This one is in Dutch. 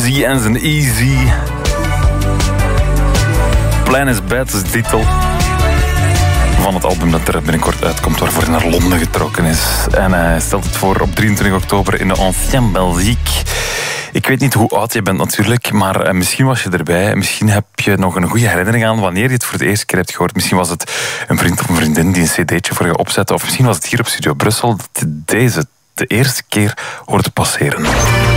Uzi en zijn Easy. Plan is Bad is de titel van het album dat er binnenkort uitkomt, waarvoor hij naar Londen getrokken is. En hij stelt het voor op 23 oktober in de Ancien Belgique. Ik weet niet hoe oud je bent natuurlijk, maar misschien was je erbij. Misschien heb je nog een goede herinnering aan wanneer je het voor de eerste keer hebt gehoord. Misschien was het een vriend of een vriendin die een cd'tje voor je opzette. Of misschien was het hier op Studio Brussel dat deze de eerste keer hoorde passeren.